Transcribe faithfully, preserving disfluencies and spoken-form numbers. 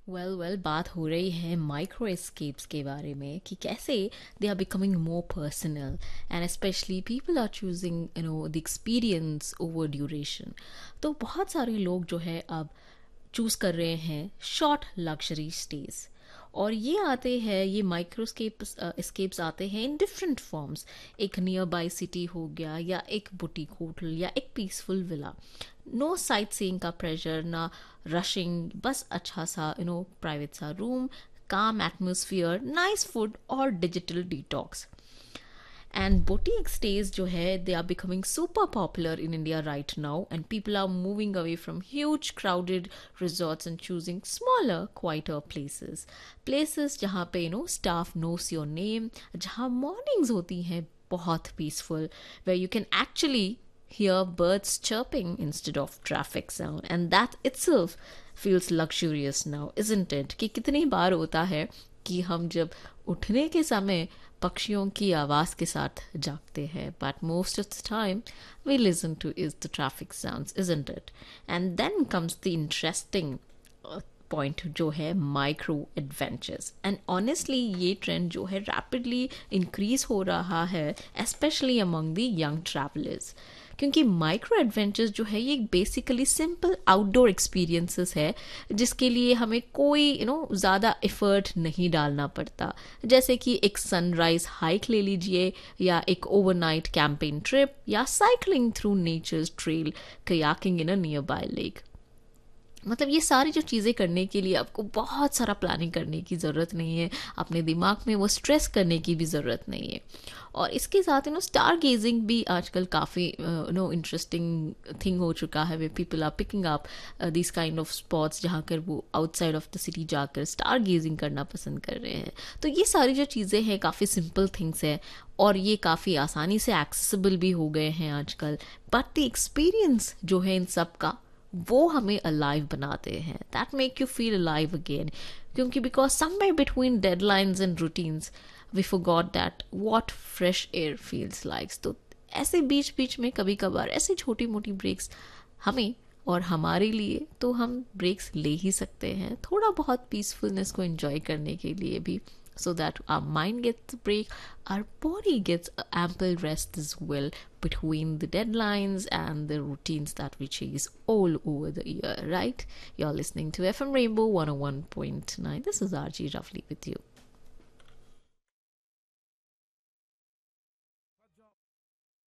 Well well, well well, बात हो रही है माइक्रो एस्केप्स के बारे में कि कैसे they are becoming more personal and specially people are choosing you know the experience over duration. तो बहुत सारे लोग जो है अब चूज़ कर रहे हैं शॉर्ट लग्जरी स्टेज। और ये आते हैं, ये माइक्रोस्केप स्केप्स आते हैं इन डिफरेंट फॉर्म्स। एक नियर बाय सिटी हो गया, या एक बुटीक होटल, या एक peaceful villa. No sight seeing का प्रेशर, ना रशिंग, बस अच्छा सा यू नो प्राइवेट सा रूम, काम एटमोसफियर, नाइस फूड और digital detox. And boutique stays जो है, they are becoming super popular in India right now, and people are moving away from huge crowded resorts and choosing smaller quieter places. Places जहाँ पे you know staff knows your name, जहाँ mornings होती हैं बहुत peaceful, where you can actually hear birds chirping instead of traffic sound, and that itself feels luxurious now, isn't it? कि कितनी बार होता है कि हम जब उठने के समय पक्षियों की आवाज़ के साथ जागते हैं, but most of the time we listen two is the traffic sounds, isn't it? And then comes the interesting point जो है माइक्रो एडवेंचर्स। एंड ऑनेस्टली ये ट्रेंड जो है रैपिडली इंक्रीज हो रहा है, specially among the young travellers. क्योंकि micro adventures जो है ये बेसिकली सिंपल आउटडोर एक्सपीरियंसेस है, जिसके लिए हमें कोई यू नो ज़्यादा एफर्ट नहीं डालना पड़ता। जैसे कि एक सनराइज हाइक ले लीजिए, या एक ओवरनाइट कैंपेन ट्रिप, या cycling through natures trail, kayaking in a near by lake. मतलब ये सारी जो चीज़ें करने के लिए आपको बहुत सारा प्लानिंग करने की ज़रूरत नहीं है, अपने दिमाग में वो स्ट्रेस करने की भी ज़रूरत नहीं है। और इसके साथ यू नो स्टार गेजिंग भी आजकल काफ़ी यू नो इंटरेस्टिंग थिंग हो चुका है, वे people are picking up this kind of spots जहाँ कर वो आउटसाइड ऑफ द सिटी जाकर स्टार गेजिंग करना पसंद कर रहे हैं। तो ये सारी जो चीज़ें हैं काफ़ी सिंपल थिंग्स है, और ये काफ़ी आसानी से एक्सेसिबल भी हो गए हैं आजकल। बट द एक्सपीरियंस जो है इन सब का, वो हमें अलाइव बनाते हैं, that make you feel alive again. क्योंकि because somewhere between deadlines and routines we forgot that what fresh air feels likes. तो ऐसे बीच बीच में कभी कभार ऐसी छोटी मोटी ब्रेक्स हमें और हमारे लिए, तो हम ब्रेक्स ले ही सकते हैं थोड़ा बहुत पीसफुलनेस को एंजॉय करने के लिए भी, so that our mind gets a break, our body gets ample rest as well between the deadlines and the routines that we chase all over the year, right? You're listening to F M Rainbow one oh one point nine. This is R J Roughly with you.